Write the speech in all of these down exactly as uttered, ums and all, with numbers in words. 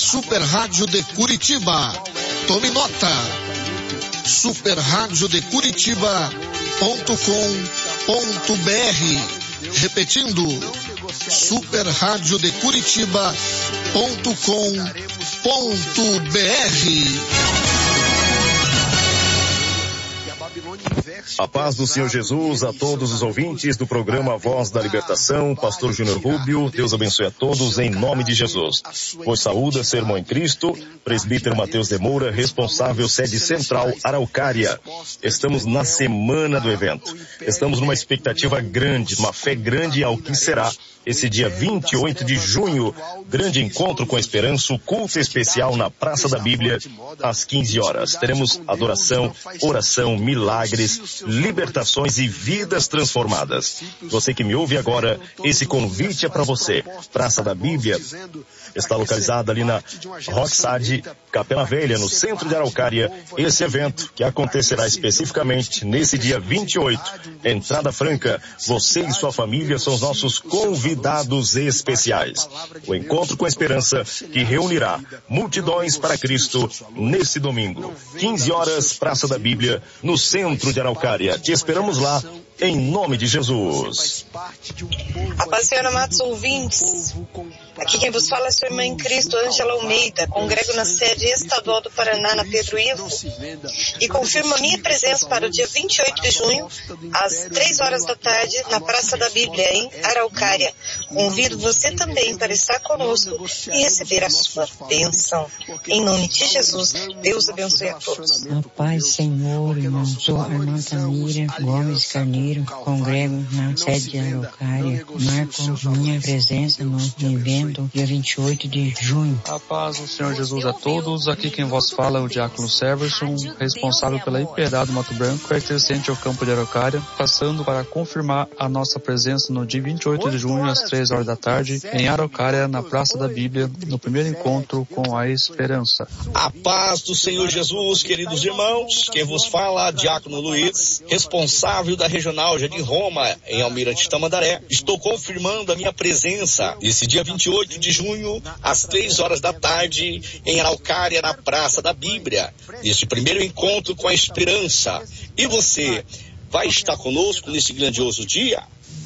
Super Rádio de Curitiba. Tome nota. super rádio de curitiba ponto com ponto br. Repetindo, super rádio de curitiba ponto com ponto br. A paz do Senhor Jesus a todos os ouvintes do programa Voz da Libertação, Pastor Júnior Rubio. Deus abençoe a todos em nome de Jesus. Pois saúda, seu irmão em Cristo, presbítero Mateus de Moura, responsável sede central Araucária. Estamos na semana do evento. Estamos numa expectativa grande, uma fé grande ao que será esse dia vinte e oito de junho, grande encontro com a esperança, o culto especial na Praça da Bíblia, às quinze horas. Teremos adoração, oração, milagres, libertações e vidas transformadas. Você que me ouve agora, esse convite é para você. Praça da Bíblia está localizada ali na Roxade, Capela Velha, no centro de Araucária. Esse evento que acontecerá especificamente nesse dia vinte e oito, entrada franca. Você e sua família são os nossos convidados especiais. O encontro com a esperança que reunirá multidões para Cristo nesse domingo. quinze horas, Praça da Bíblia, no centro de Araucária. Te esperamos lá, em nome de Jesus. A paz, Senhor, amados ouvintes. Aqui quem vos fala é sua irmã em Cristo, Ângela Almeida. Congrego na sede estadual do Paraná, na Pedro Ivo. E confirmo a minha presença para o dia vinte e oito de junho, às três horas da tarde, na Praça da Bíblia, em Araucária. Convido você também para estar conosco e receber a sua bênção. Em nome de Jesus, Deus abençoe a todos. A paz, Senhor, irmão. Sou a irmã Tamira Gomes Carneiro, congrego na sede de Araucária. Marco minha presença no evento dia vinte e oito de junho. A paz do Senhor Jesus a todos. Aqui quem vos fala é o Diácono Severson, responsável pela I P E D A do Mato Branco, pertencente ao campo de Araucária, passando para confirmar a nossa presença no dia vinte e oito de junho, às três horas da tarde, em Araucária, na Praça da Bíblia, no primeiro encontro com a esperança. A paz do Senhor Jesus, queridos irmãos. Quem vos fala, Diácono Luiz, responsável da Regional Jardim Roma, em Almirante Tamandaré. Estou confirmando a minha presença esse dia vinte e oito de junho, às três horas da tarde, em Araucária, na Praça da Bíblia, neste primeiro encontro com a esperança. E você vai estar conosco nesse grandioso dia?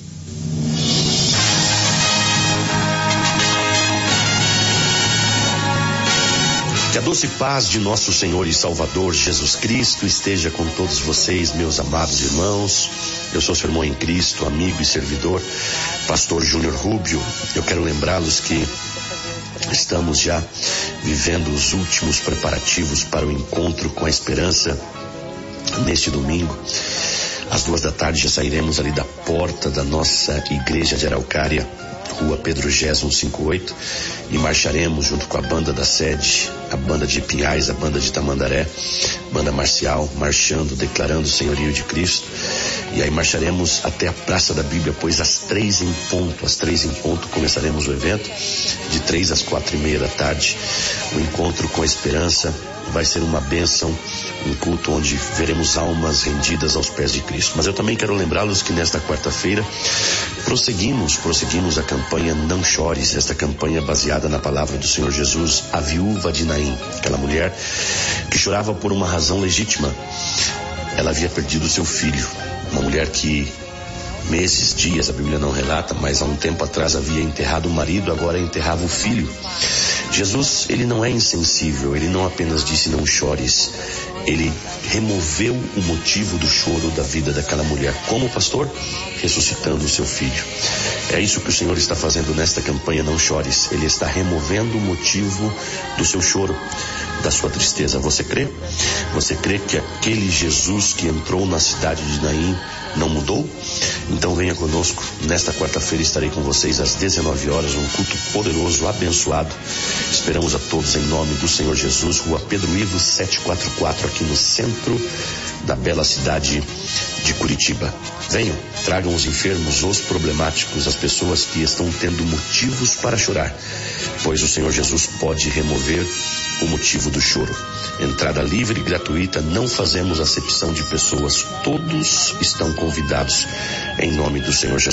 Que a doce paz de nosso Senhor e Salvador Jesus Cristo esteja com todos vocês, meus amados irmãos. Eu sou seu irmão em Cristo, amigo e servidor, Pastor Júnior Rubio. Eu quero lembrá-los que estamos já vivendo os últimos preparativos para o encontro com a esperança neste domingo. Às duas da tarde já sairemos ali da porta da nossa igreja de Araucária, Rua Pedro Gés cento e cinquenta e oito, e marcharemos junto com a banda da sede, a banda de Pinhais, a banda de Tamandaré, banda marcial, marchando, declarando o senhorio de Cristo. E aí marcharemos até a Praça da Bíblia, pois às três em ponto, às três em ponto começaremos o evento, de três às quatro e meia da tarde. O encontro com a esperança vai ser uma bênção, um culto onde veremos almas rendidas aos pés de Cristo. Mas eu também quero lembrá-los que nesta quarta-feira prosseguimos, prosseguimos a campanha Não Chores, esta campanha baseada na palavra do Senhor Jesus, a viúva de Naim, aquela mulher que chorava por uma razão legítima. Ela havia perdido seu filho, uma mulher que meses, dias, a Bíblia não relata, mas há um tempo atrás havia enterrado o marido, agora enterrava o filho. Jesus, ele não é insensível, ele não apenas disse não chores, ele removeu o motivo do choro da vida daquela mulher. Como, pastor? Ressuscitando o seu filho. É isso que o Senhor está fazendo nesta campanha Não Chores. Ele está removendo o motivo do seu choro, da sua tristeza. Você crê? Você crê que aquele Jesus que entrou na cidade de Naim não mudou? Então venha conosco. Nesta quarta-feira estarei com vocês às dezenove horas, um culto poderoso, abençoado. Esperamos a todos em nome do Senhor Jesus, Rua Pedro Ivo setecentos e quarenta e quatro, aqui no centro da bela cidade de Curitiba. Venham, tragam os enfermos, os problemáticos, as pessoas que estão tendo motivos para chorar, pois o Senhor Jesus pode remover o motivo do choro. Entrada livre e gratuita, não fazemos acepção de pessoas, todos estão convidados em nome do Senhor Jesus.